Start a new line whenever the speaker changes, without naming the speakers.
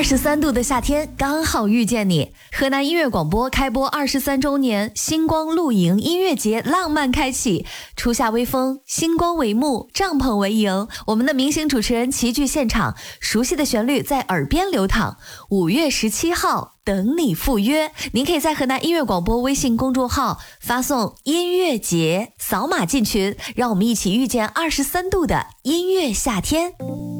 23度的夏天刚好遇见你。河南音乐广播开播23周年，星光露营音乐节浪漫开启，初夏微风，星光为幕，帐篷为营，我们的明星主持人齐聚现场，熟悉的旋律在耳边流淌。5月17号等你赴约，您可以在河南音乐广播微信公众号发送音乐节，扫码进群，让我们一起遇见23度的音乐夏天。